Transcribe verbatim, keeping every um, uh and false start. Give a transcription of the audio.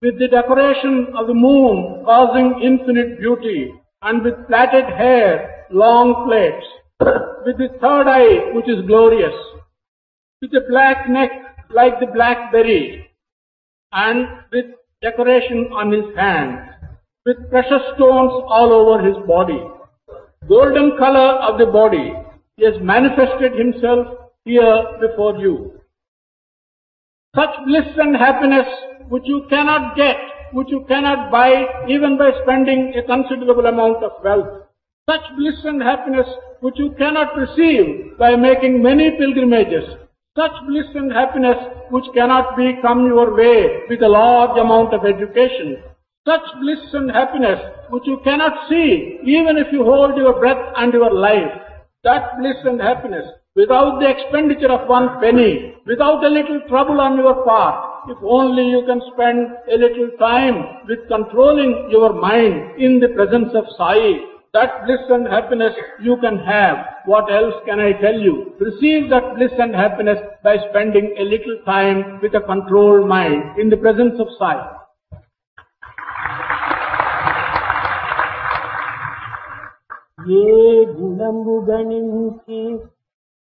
with the decoration of the moon causing infinite beauty, and with plaited hair, long plaits, with the third eye which is glorious, with a black neck like the blackberry, and with decoration on his hands, with precious stones all over his body. Golden color of the body, he has manifested himself here before you. Such bliss and happiness which you cannot get, which you cannot buy even by spending a considerable amount of wealth. Such bliss and happiness which you cannot receive by making many pilgrimages. Such bliss and happiness which cannot be come your way with a large amount of education. Such bliss and happiness which you cannot see even if you hold your breath and your life. That bliss and happiness without the expenditure of one penny, without a little trouble on your part, if only you can spend a little time with controlling your mind in the presence of Sai. That bliss and happiness you can have. What else can I tell you? Receive that bliss and happiness by spending a little time with a controlled mind in the presence of Sai. ఏ గుణము గణించి